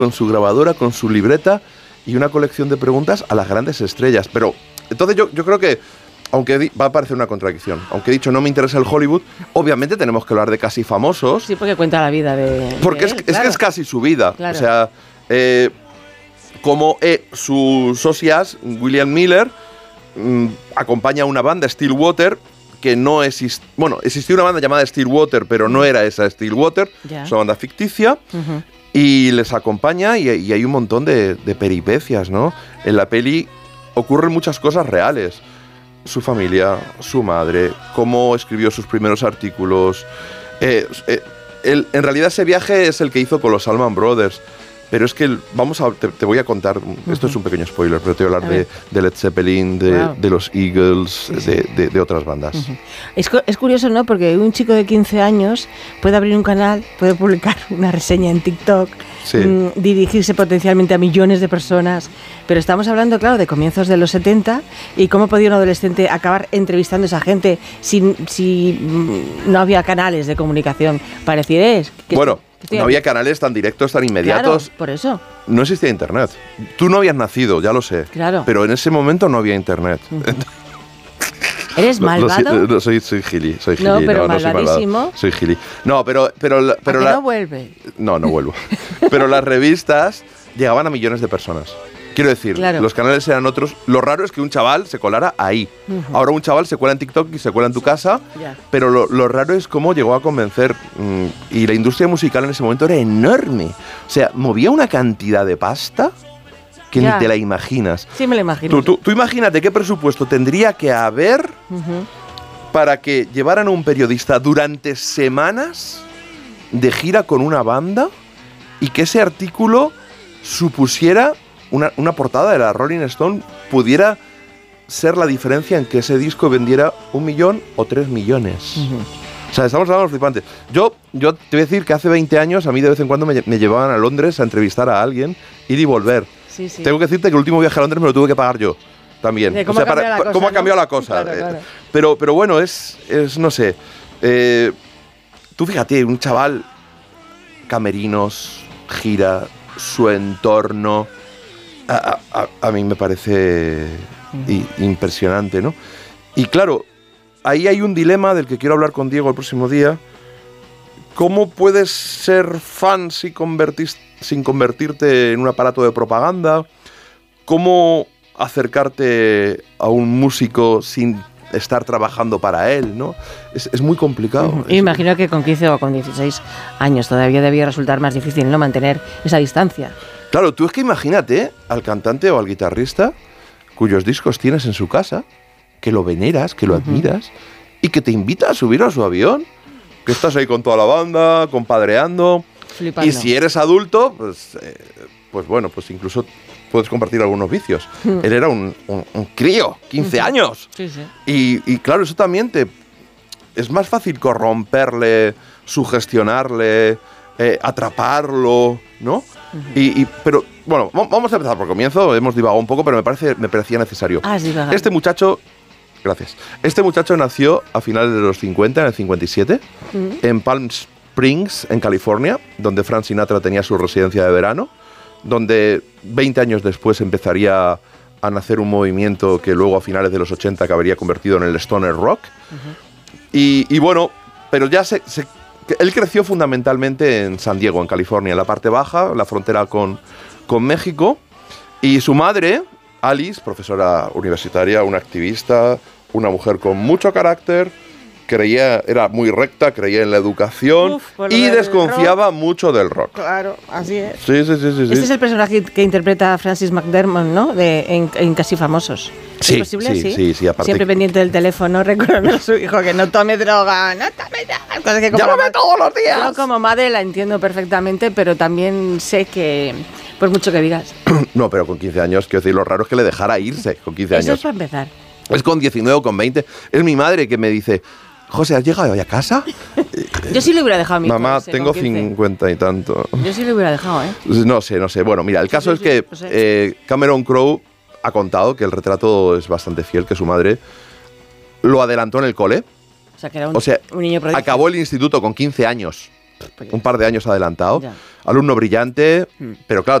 con su grabadora, con su libreta y una colección de preguntas a las grandes estrellas. Pero entonces yo creo que, aunque va a parecer una contradicción, aunque he dicho no me interesa el Hollywood, obviamente tenemos que hablar de Casi Famosos. Sí, porque cuenta la vida de porque él, es que es casi su vida. Claro. O sea, como su socias, William Miller, acompaña a una banda, Stillwater, que no existe. Bueno, existía una banda llamada Stillwater, pero no era esa Stillwater, es una banda ficticia. Y les acompaña y hay un montón de peripecias, ¿no? En la peli ocurren muchas cosas reales. Su familia, su madre, cómo escribió sus primeros artículos. En realidad ese viaje es el que hizo con los Allman Brothers. Pero es que te voy a contar, esto es un pequeño spoiler, pero te voy a hablar de Led Zeppelin, de los Eagles, de otras bandas. Es curioso, ¿no? Porque un chico de 15 años puede abrir un canal, puede publicar una reseña en TikTok, dirigirse potencialmente a millones de personas, pero estamos hablando, claro, de comienzos de los 70 y cómo podía un adolescente acabar entrevistando a esa gente si no había canales de comunicación para decir, no había canales tan directos, tan inmediatos. Claro, por eso. No existía internet. Tú no habías nacido, ya lo sé. Claro. Pero en ese momento no había internet. ¿Eres malvado? Soy gili. No, pero malvadísimo. Soy gili. No, pero no vuelve. No vuelvo. Pero las revistas llegaban a millones de personas. Quiero decir, los canales eran otros. Lo raro es que un chaval se colara ahí. Ahora un chaval se cuela en TikTok y se cuela en tu casa, pero lo raro es cómo llegó a convencer. Y la industria musical en ese momento era enorme. O sea, movía una cantidad de pasta que ni te la imaginas. Sí, me la imagino. Tú imagínate qué presupuesto tendría que haber para que llevaran a un periodista durante semanas de gira con una banda y que ese artículo supusiera una portada de la Rolling Stone, pudiera ser la diferencia en que ese disco vendiera 1 millón o 3 millones. O sea, estamos hablando de flipantes. Yo te voy a decir que hace 20 años a mí de vez en cuando me llevaban a Londres a entrevistar a alguien, ir y volver. Sí. Tengo que decirte que el último viaje a Londres me lo tuve que pagar yo también. ¿Cómo ha cambiado la cosa? Claro. Pero bueno, es no sé. Tú fíjate, un chaval, camerinos, gira, su entorno. A mí me parece impresionante, ¿no? Y claro, ahí hay un dilema del que quiero hablar con Diego el próximo día. ¿Cómo puedes ser fan sin convertirte en un aparato de propaganda? ¿Cómo acercarte a un músico sin estar trabajando para él, ¿no? Es muy complicado. Imagino que con 15 o con 16 años todavía debía resultar más difícil, ¿no?, mantener esa distancia. Claro, tú es que imagínate al cantante o al guitarrista cuyos discos tienes en su casa, que lo veneras, que lo admiras y que te invita a subir a su avión, que estás ahí con toda la banda, compadreando. Flipando. Y si eres adulto, pues bueno, pues incluso puedes compartir algunos vicios. Él era un crío, 15 años. Sí. Y claro, eso también es más fácil corromperle, sugestionarle, atraparlo, ¿no? Pero bueno, vamos a empezar por comienzo. Hemos divagado un poco, pero me parecía necesario. Este muchacho nació a finales de los 50, en el 57, en Palm Springs, en California, donde Frank Sinatra tenía su residencia de verano, donde 20 años después empezaría a nacer un movimiento que luego a finales de los 80 acabaría convertido en el stoner rock. Y bueno, pero ya él creció fundamentalmente en San Diego, en California, en la parte baja, la frontera con México. Y su madre, Alice, profesora universitaria, una activista, una mujer con mucho carácter, era muy recta, creía en la educación y desconfiaba mucho del rock. Claro, así es. Sí. Este es el personaje que interpreta a Francis McDermott, ¿no? en Casi Famosos. ¿Es posible? Sí, aparte. Siempre pendiente del teléfono, recordando a su hijo que no tome droga, cosas que ¡llámame todos los días! Yo como madre la entiendo perfectamente, pero también sé que, por mucho que digas... No, pero con 15 años, quiero decir, lo raro es que le dejara irse con 15 años. Eso es para empezar. Es con 19 o con 20. Es mi madre que me dice... José, ¿has llegado hoy a casa? Yo sí le hubiera dejado a mi hijo. Mamá, tengo 50 y tanto. Yo sí le hubiera dejado, ¿eh? No sé. Bueno, mira, el caso es que Cameron Crowe ha contado que el retrato es bastante fiel, que su madre lo adelantó en el cole. O sea, que era un niño prodigio. Acabó el instituto con 15 años. un par de años adelantado. Ya. Alumno brillante, pero claro,